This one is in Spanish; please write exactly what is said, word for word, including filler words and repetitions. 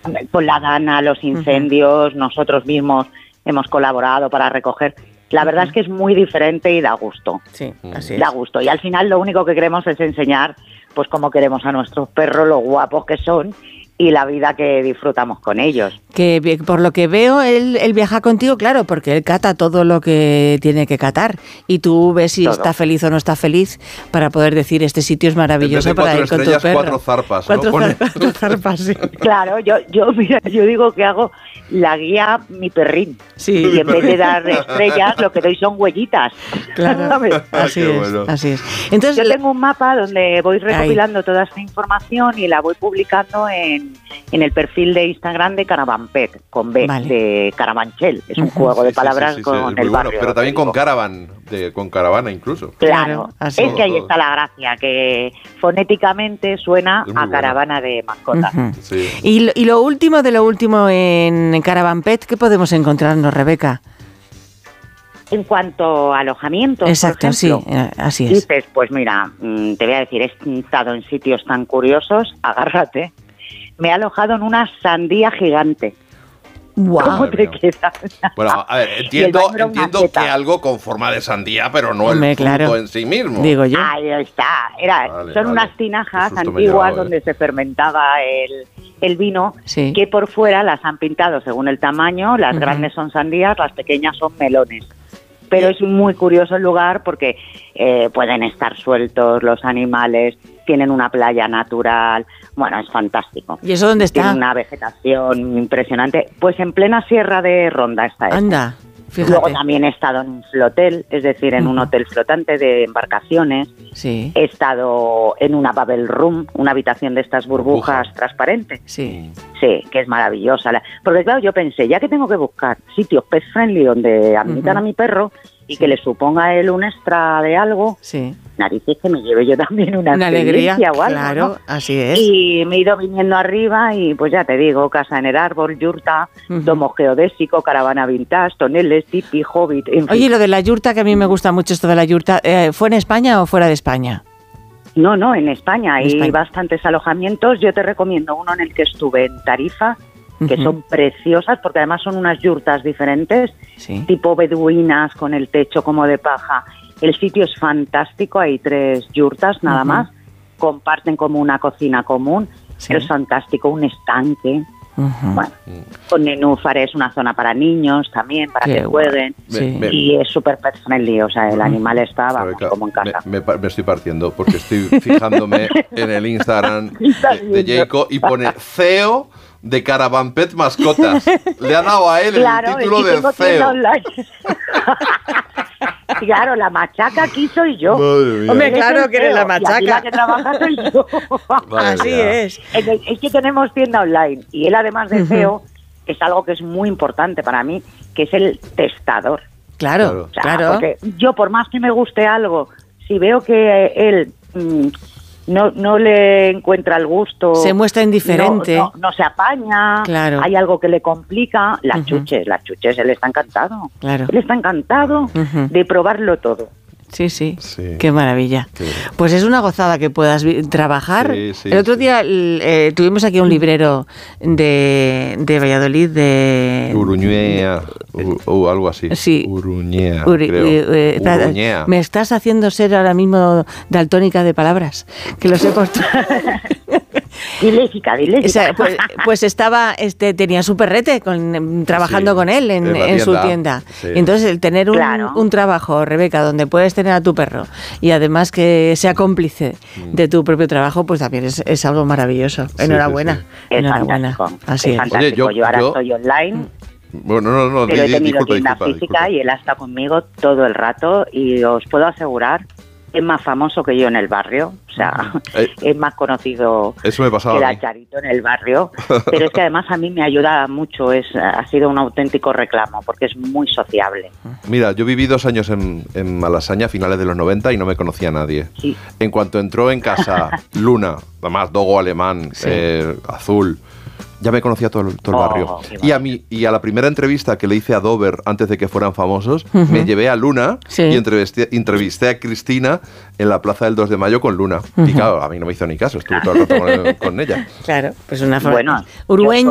Con la Dana, los incendios, uh-huh. nosotros mismos hemos colaborado para recoger. La verdad uh-huh. es que es muy diferente y da gusto. Sí, así es. Da gusto. Y al final lo único que queremos es enseñar pues cómo queremos a nuestros perros, lo guapos que son y la vida que disfrutamos con ellos. Que por lo que veo, él, él viaja contigo, claro, porque él cata todo lo que tiene que catar y tú ves si todo. Está feliz o no está feliz para poder decir este sitio es maravilloso para ir con tu perro. Cuatro zarpas, cuatro, ¿no? zar- cuatro zarpas, sí. Claro, yo, yo, mira, yo digo que hago la guía mi perrín. Sí. Y en vez de dar estrellas, lo que doy son huellitas. Claro, así es, bueno. así es. Entonces, yo tengo un mapa donde voy recopilando ahí. Toda esta información y la voy publicando en, en el perfil de Instagram de Caravan Pet, con B, vale. de Caravanchel. Es un uh-huh. juego de sí, sí, palabras sí, sí, con sí, el bueno, barrio. pero también con Caravan, de, con caravana incluso. Claro, así es todo, que ahí todo. está la gracia, que fonéticamente suena a caravana bueno. de mascotas. Uh-huh. Sí. Y, lo, y lo último de lo último en Caravan Pet, ¿qué podemos encontrarnos, Rebeca? En cuanto a alojamientos, exacto, por ejemplo, sí, así es. Dices, pues mira, te voy a decir, he estado en sitios tan curiosos, agárrate. Me he alojado en una sandía gigante. Wow. ¿Cómo te queda? Bueno, a ver, entiendo, entiendo que algo con forma de sandía, pero no Hombre, el fruto claro. en sí mismo. Digo yo. Ahí está. Era, vale, son vale. unas tinajas antiguas donde eh. se fermentaba el, el vino, sí. que por fuera las han pintado según el tamaño. Las uh-huh. grandes son sandías, las pequeñas son melones. Pero es muy curioso el lugar porque eh, pueden estar sueltos los animales, tienen una playa natural, bueno, es fantástico. ¿Y eso dónde está? Tiene una vegetación impresionante. Pues en plena Sierra de Ronda está eso. Anda, fíjate. Luego también he estado en un flotel, es decir, en uh-huh. un hotel flotante de embarcaciones. Sí. He estado en una bubble room, una habitación de estas burbujas uh-huh. transparentes. Sí. Sí, que es maravillosa. Porque claro, yo pensé, ya que tengo que buscar sitios pet friendly donde admitan uh-huh. a mi perro y sí. que le suponga a él un extra de algo, sí. narices que me lleve yo también una, una alegría o algo, claro, ¿no? Así es. Y me he ido viniendo arriba y pues ya te digo, casa en el árbol, yurta, uh-huh. domo geodésico, caravana vintage, toneles, tipi, hobbit, en fin. Oye, lo de la yurta, que a mí me gusta mucho esto de la yurta, eh, ¿fue en España o fuera de España? No, no, en España hay España. bastantes alojamientos. Yo te recomiendo uno en el que estuve en Tarifa, que uh-huh. son preciosas, porque además son unas yurtas diferentes, sí. tipo beduinas, con el techo como de paja. El sitio es fantástico, hay tres yurtas nada uh-huh. más, comparten como una cocina común, sí. pero es fantástico, un estanque. Uh-huh. Bueno, con nenúfares, una zona para niños también, para Qué que jueguen, sí. y es súper pet friendly, o sea, el animal está vamos, como en casa. Me, me, me estoy partiendo porque estoy fijándome en el Instagram de, de Jacob y pone C E O de Caravan Pet Mascotas. Le ha dado a él claro, el título de C E O. Claro, la machaca aquí soy yo. Hombre, claro que eres la machaca. Y la que trabaja soy yo. Así es. Es, es que tenemos tienda online y él, además de C E O, es algo que es muy importante para mí, que es el testador. Claro, o sea, claro. Porque yo, por más que me guste algo, si veo que él mmm, no, no le encuentra el gusto, se muestra indiferente, no, no, no se apaña, claro. hay algo que le complica, las uh-huh. chuches, las chuches, él está encantado. Claro. Él está encantado uh-huh. de probarlo todo. Sí, sí, sí, qué maravilla. Qué pues es una gozada que puedas vi- trabajar. Sí, sí, el otro sí. día eh, tuvimos aquí un librero de, de Valladolid de... Uruñea, o algo así. Sí. Uruñea, Uri, creo. Eh, eh, Uruñea. Me estás haciendo ser ahora mismo daltónica de palabras, que lo sé por tú. Diléxica, diléxica. O sea, pues, pues estaba, este, tenía su perrete con, trabajando sí, con él en, en, en su tienda. Sí. Y entonces el tener un, claro. un trabajo, Rebeca, donde puedes tener a tu perro y además que sea cómplice mm. de tu propio trabajo, pues también es, es algo maravilloso. Sí, Enhorabuena. Sí, sí. Enhorabuena. Fantástico. Así es. es. Fantástico. Oye, yo, yo ahora yo... estoy online. Bueno, no, no, pero he tenido disculpa, tienda disculpa, física disculpa. y él está conmigo todo el rato y os puedo asegurar es más famoso que yo en el barrio, o sea, eh, es más conocido eso me pasaba que la Charito en el barrio, pero es que además a mí me ayuda mucho, es ha sido un auténtico reclamo, porque es muy sociable. Mira, yo viví dos años en, en Malasaña a finales de los noventa y no me conocía a nadie. Sí. En cuanto entró en casa Luna, además dogo alemán, sí. eh, azul, ya me conocía todo el, todo el oh, barrio. Y a mí y a la primera entrevista que le hice a Dover antes de que fueran famosos, uh-huh. me llevé a Luna sí. y entrevisté, entrevisté a Cristina en la Plaza del dos de mayo con Luna. Uh-huh. Y claro, a mí no me hizo ni caso, estuve todo el rato con, con ella. Claro, pues una forma. Bueno, Urugueña.